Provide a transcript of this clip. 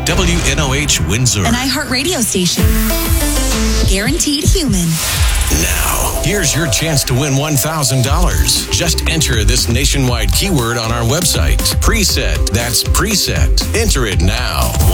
WNOH Windsor. An iHeartRadio station. Guaranteed human. Now, here's your chance to win $1,000. Just enter this nationwide keyword on our website. Preset. That's preset. Enter it now.